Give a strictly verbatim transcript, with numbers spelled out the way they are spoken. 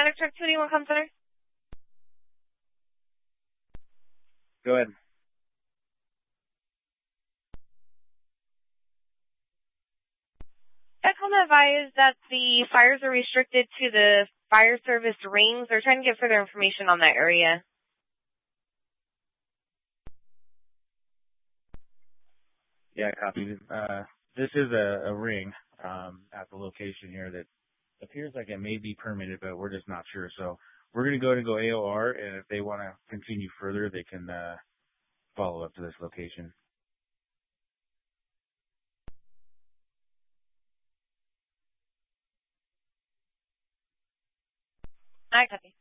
Medic Truck two one, come center. Go ahead. I come to advise that the fires are restricted to the fire service rings. They're trying to get further information on that area. Yeah, copy. Uh, this is a, a ring um, at the location here that appears like it may be permitted, but we're just not sure. So we're going to go and go A O R, and if they want to continue further, they can uh, follow up to this location. I copy.